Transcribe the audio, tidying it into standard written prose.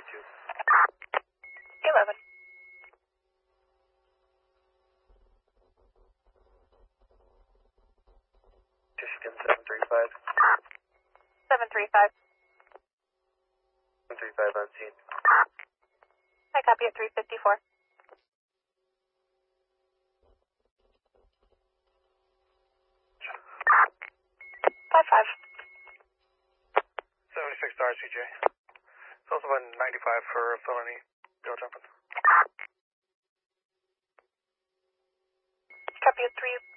32. 11. Michigan 735. 735. 735 on scene. I copy at 354. 55. 76 to RCJ. It's also been 95 for felony tail jumping. Copy at 3